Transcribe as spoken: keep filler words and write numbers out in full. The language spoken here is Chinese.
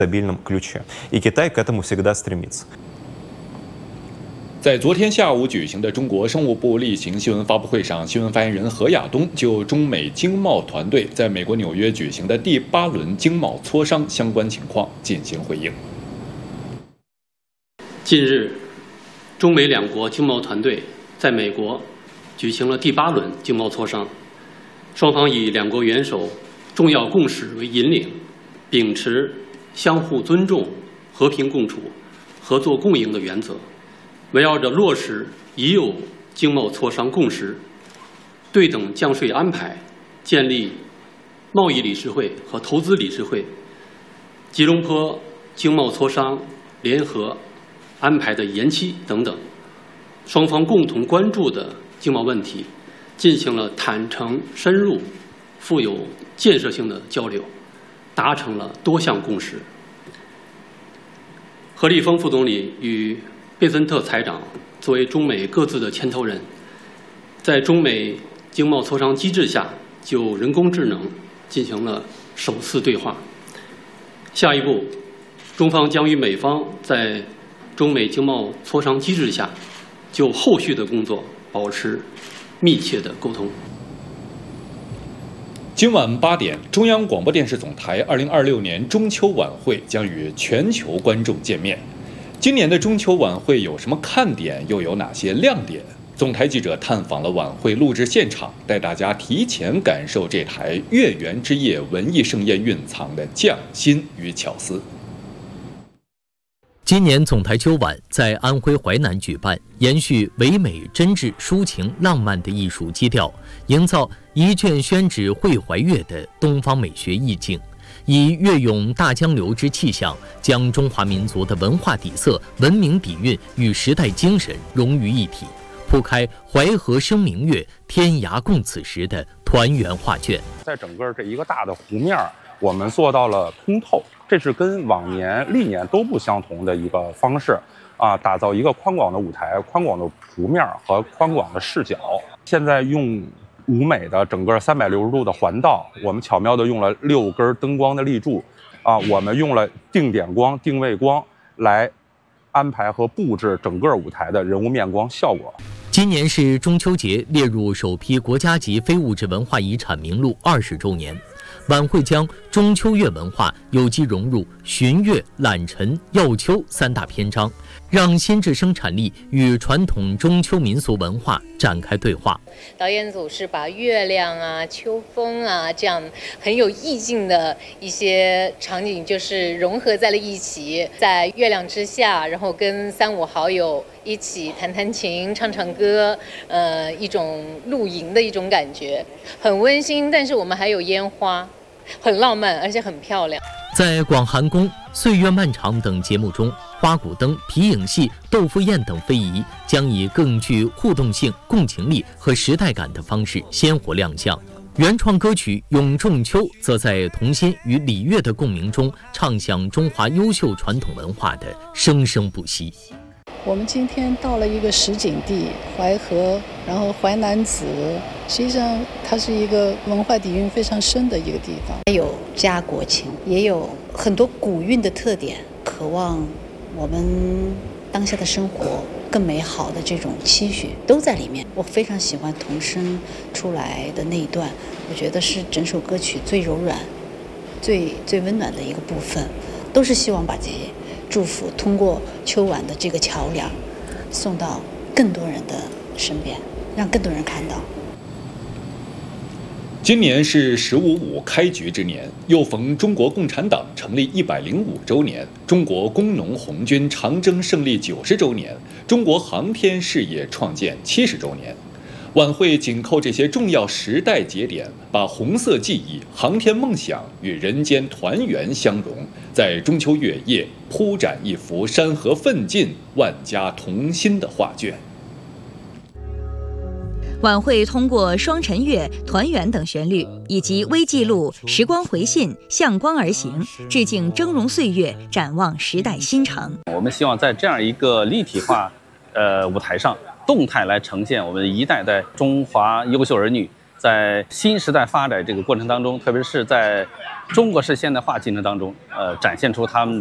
стабильном ключе. И Китай к этому всегда стремится. 在昨天下午举行的中国商务部例行新闻发布会上，新闻发言人何亚东就中美经贸团队在美国纽约举行的第八轮经贸磋商相关情况进行回应。 近日，中美两国经贸团队在美国举行了第八轮经贸磋商，双方以两国元首重要共识为引领，秉持相互尊重、和平共处、合作共赢的原则。 围绕着落实已有经贸磋商共识、对等降税安排、建立贸易理事会和投资理事会、吉隆坡经贸磋商联合安排的延期等等，双方共同关注的经贸问题，进行了坦诚、深入、富有建设性的交流，达成了多项共识。何立峰副总理与 贝森特财长作为中美各自的牵头人，在中美经贸磋商机制下，就人工智能进行了首次对话。下一步，中方将与美方在中美经贸磋商机制下，就后续的工作保持密切的沟通。 今晚八点，中央广播电视总台二零二六年中秋晚会将与全球观众见面。 今年的中秋晚会有什么看点，又有哪些亮点？总台记者探访了晚会录制现场，带大家提前感受这台月圆之夜文艺盛宴蕴藏的匠心与巧思。 今年总台秋晚在安徽淮南举办，延续唯美、真挚、抒情、浪漫的艺术基调，营造一卷宣纸绘怀月的东方美学意境。 以粤咏大江流之气象，将中华民族的文化底色、文明底蕴与时代精神融于一体，铺开淮河生明月，天涯共此时的团圆画卷。 在整个这一个大的湖面，我们做到了通透，这是跟往年历年都不相同的一个方式啊，打造一个宽广的舞台、宽广的湖面和宽广的视角。现在用 舞美的整个三百六十度的环道，我们巧妙地用了六根灯光的立柱，啊，我们用了定点光、定位光来安排和布置整个舞台的人物面光效果。 今年是中秋节列入首批国家级非物质文化遗产名录二十周年，晚会将中秋月文化有机融入寻月、揽晨、耀秋三大篇章，让新质生产力与传统中秋民俗文化展开对话。 导演组是把月亮啊、秋风啊这样很有意境的一些场景，就是融合在了一起，在月亮之下，然后跟三五好友一起弹弹琴、唱唱歌，呃，一种露营的一种感觉，很温馨。但是我们还有烟花，很浪漫，而且很漂亮。 在广寒宫、岁月漫长等节目中，花鼓灯、皮影戏、豆腐宴等非遗将以更具互动性、共情力和时代感的方式鲜活亮相。原创歌曲《咏仲秋》则在童心与礼乐的共鸣中，唱响中华优秀传统文化的生生不息。 我们今天到了一个实景地淮河，然后淮南子，实际上它是一个文化底蕴非常深的一个地方， 有家国情，也有很多古韵的特点，渴望我们当下的生活更美好的这种期许都在里面。我非常喜欢童声出来的那一段，我觉得是整首歌曲最柔软、最最温暖的一个部分，都是希望把这些祝福通过秋晚的这个桥梁送到更多人的身边，让更多人看到。 今年是“十五五”开局之年，又逢中国共产党成立一百零五周年，中国工农红军长征胜利九十周年，中国航天事业创建七十周年。晚会紧扣这些重要时代节点，把红色记忆、航天梦想与人间团圆相融，在中秋月夜铺展一幅山河奋进、万家同心的画卷。 晚会通过《双晨月》《团圆》等旋律，以及微记录、时光回信、向光而行，致敬峥嵘岁月，展望时代新程。 我们希望在这样一个立体化呃舞台上，动态来呈现我们一代代中华优秀儿女在新时代发展这个过程当中，特别是在中国式现代化进程当中，呃，展现出他们